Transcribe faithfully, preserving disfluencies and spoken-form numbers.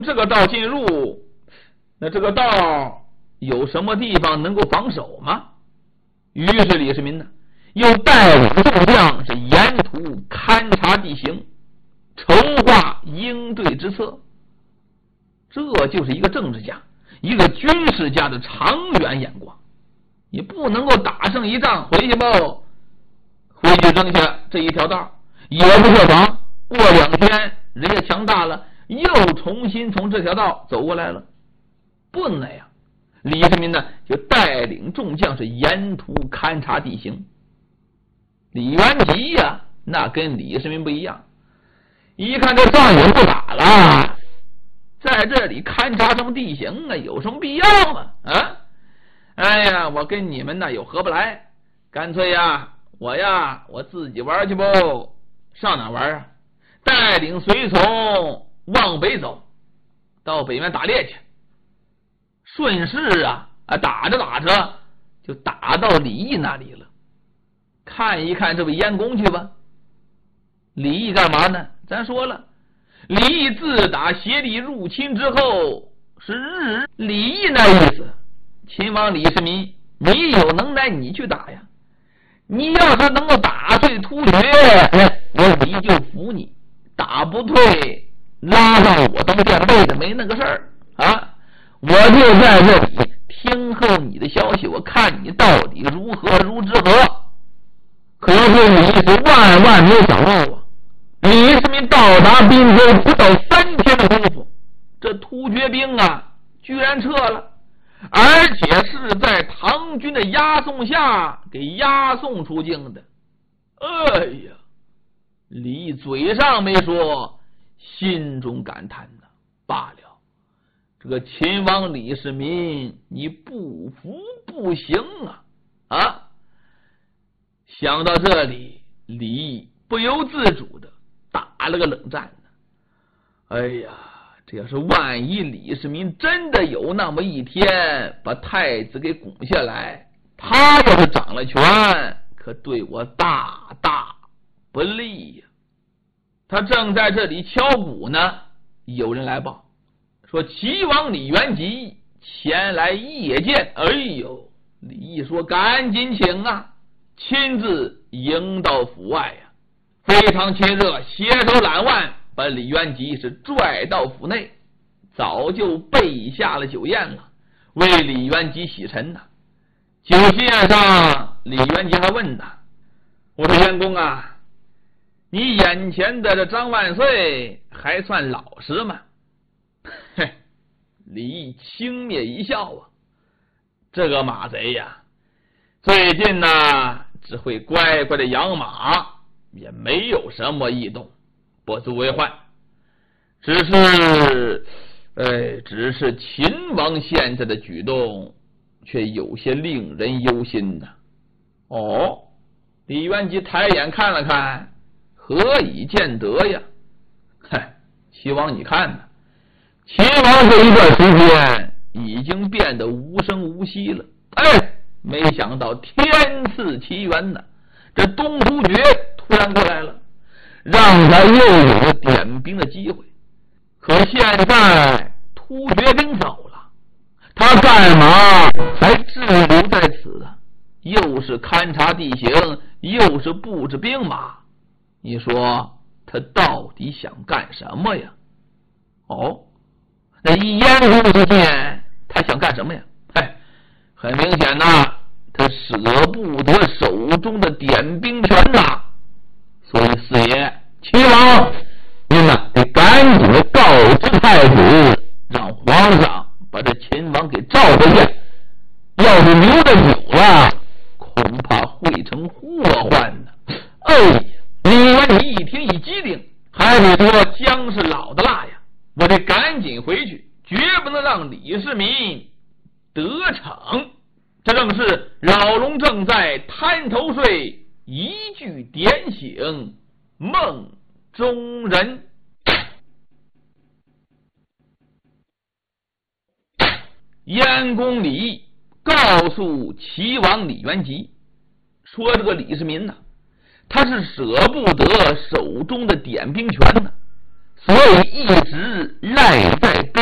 这个道进入，那这个道有什么地方能够防守吗？于是李世民呢，又带领众将是沿途勘察地形，筹划应对之策。这就是一个政治家，一个军事家的长远眼光。你不能够打胜一仗回去吧，回去扔下这一条道，也不设防，过两天人家强大了，又重新从这条道走过来了，不能那样。李世民呢，就带领众将是沿途勘察地形。李元吉呀、啊，那跟李世民不一样，一看这仗也不打了，在这里勘察什么地形啊，有什么必要吗？啊，哎呀，我跟你们那有合不来，干脆呀，我呀，我自己玩去不？上哪玩啊？带领随从往北走，到北面打猎去。顺势啊，啊，打着打着就打到李毅那里了。看一看这位燕公去吧。李毅干嘛呢？咱说了，李毅自打协力入侵之后，是日李毅那意思。秦王李世民，你有能耐你去打呀！你要是能够打退突厥，我李就服你；打不退，拉上我当垫背的没那个事儿啊！我就在这里听候你的消息，我看你到底如何如之何。可是你是万万没有想到啊！李世民到达滨州不到三天的功夫，这突厥兵啊，居然撤了。而且是在唐军的押送下给押送出境的。哎呀，李嘴上没说，心中感叹呢。罢了，这个秦王李世民，你不服不行啊！啊！想到这里，李不由自主的打了个冷战呢。哎呀！这要是万一李世民真的有那么一天把太子给拱下来，他要是掌了权，可对我大大不利呀！他正在这里敲鼓呢，有人来报说齐王李元吉前来谒见。哎呦，李毅说赶紧请啊，亲自迎到府外呀，非常亲热，携手揽腕把李元吉是拽到府内，早就备下了酒宴了，为李元吉洗尘呐。酒席宴上，李元吉还问呐：“我说燕公啊，你眼前的这张万岁还算老实吗？”嘿，李毅轻蔑一笑啊，这个马贼呀，最近呢只会乖乖的养马，也没有什么异动，不足为患。只是，呃，只是秦王现在的举动，却有些令人忧心呐。哦，李元吉抬眼看了看，何以见得呀？嗨，齐王你看呢，秦王这一段时间已经变得无声无息了。哎，没想到天赐奇缘呐，这东突厥突然过来了，让他又有了点兵的机会。可现在突厥兵走了，他干嘛还滞留在此啊？又是勘察地形，又是布置兵马，你说他到底想干什么呀？哦，那以燕公之见，他想干什么呀？哎，很明显呐，他舍不得手中的点兵权呐。所以四爷，齐王，您呐得赶紧的告知太子，让皇上把这秦王给召回去。要是留得久了，恐怕会成祸患呢。哎呀，李元吉一听一激灵，还得说姜是老的辣呀，我得赶紧回去，绝不能让李世民得逞。这正是老龙正在滩头睡，一句点醒梦中人。燕公李毅告诉齐王李元吉说，这个李世民呢，他是舍不得手中的点兵权呢， 所以一直赖在